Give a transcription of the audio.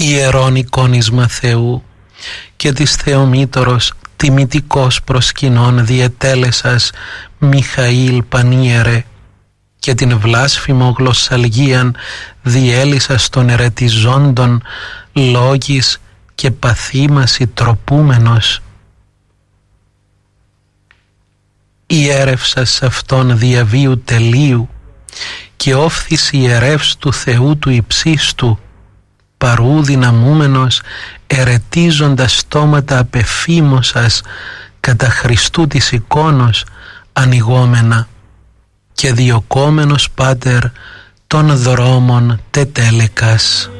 ιερόν εικόνισμα Θεού και της Θεομήτωρος τιμητικός προσκυνών διετέλεσας Μιχαήλ Πανίερε και την βλάσφημο γλωσσαλγίαν διέλυσας των ερετιζόντων λόγης και παθήμαση τροπούμενος. Ιέρευσας αυτόν διαβίου τελείου και όφθης ιερεύς του Θεού του υψίστου, παρού δυναμούμενος ερετίζοντας στόματα απεφήμωσας κατά Χριστού της εικόνος ανοιγόμενα και διωκόμενος πάτερ των δρόμων τετέλεκας.